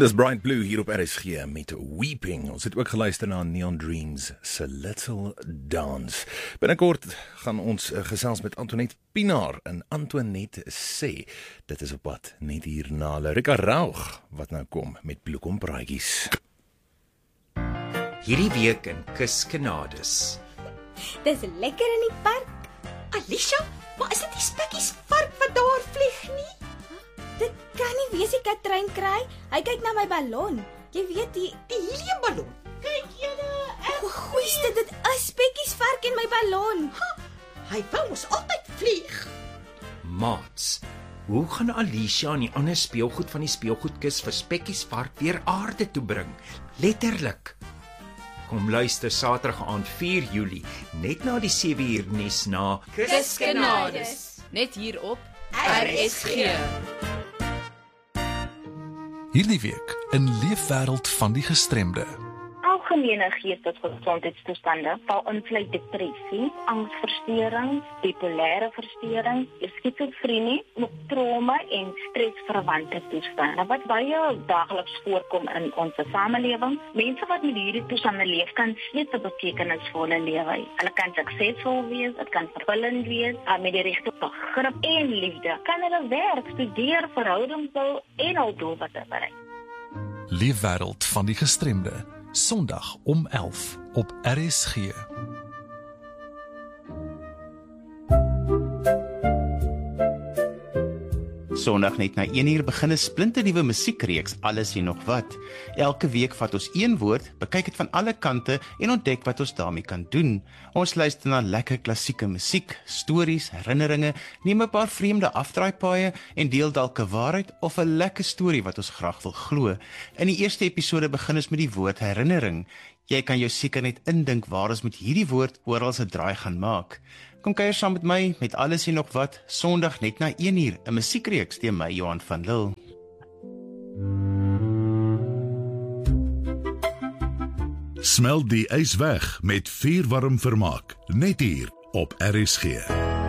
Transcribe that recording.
Dis Bright Blue hier op RSG met Weeping. Ons het ook geluister na Neon Dreams se Little Dance. Binnekort gaan ons gesels met Antoinette Pinaar en Antoinette sê, dit is op pad net hier na Lorika Raug, wat nou kom met bloekompraatjies. Hierdie week in Kuskenades. Dis lekker in die park. Alicia, maar is dit die spekkies vark wat daar vlieg nie? Dit kan nie wees die Katrein kry. Hy kyk na my ballon. Jy weet die heliumballon. Kyk julle, goeieste, dit is spekkies vark in my ballon. Hy wou ons altyd vlieg. Maats, hoe gaan Alicia en die ander speelgoed van die speelgoedkus vir spekkies vark weer aarde toe bring? Letterlik. Kom luister Saterdag aand 4 Julie, net na die 7 uur nuus na Kuskenades, net hier op RSG. Hierdie week in Leefwêreld van die Gestremde. Algemene geestesgesondheidstoestande val insluit depressie, angsversteurings, bipolêre versteurings, skizofrenie, trauma en stresverwante toestande wat baie daagliks voorkom in ons samelewing. Mense wat met hierdie toestande leef kan steeds 'n betekenisvolle lewe hê. Hulle kan suksesvol wees, dit kan vervullend wees, met die regte begrip en liefde kan hulle werk, studeer, verhoudings bou en hul doelwitte bereik. Leefwêreld van die Gestremde, Sondag om 11 op RSG. Sondag net na 1 uur begin 'n splinternuwe musiekreeks, Alles en nog wat. Elke week vat ons een woord, bekyk dit van alle kante en ontdek wat ons daarmee kan doen. Ons luister na lekker klassieke musiek, stories, herinneringe, neem 'n paar vreemde afdraaipaaie en deel dalk 'n waarheid of 'n lekker storie wat ons graag wil glo. In die eerste episode begin ons met die woord herinnering. Jy kan jou seker net indink waar ons met hierdie woord oral 'n draai gaan maak. Kom kuier saam met my met Alles en nog wat, Sondag net na 1 uur, 'n musiekreeks deur my Johan van Lille. Smelt die ys weg met vuurwarm vermaak, net hier op RSG.